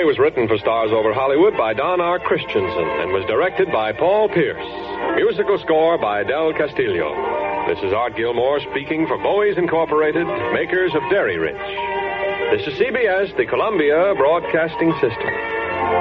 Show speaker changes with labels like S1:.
S1: play was written for Stars Over Hollywood by Don R. Christensen and was directed by Paul Pierce. Musical score by Del Castillo. This is Art Gilmore speaking for Bowie's Incorporated, makers of Dairy Rich. This is CBS, the Columbia Broadcasting System.